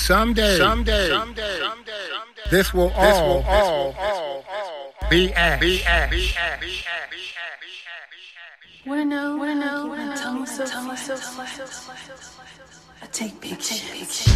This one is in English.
Someday, this will all be ash. Wanna know, tell me so fast. I take big shit.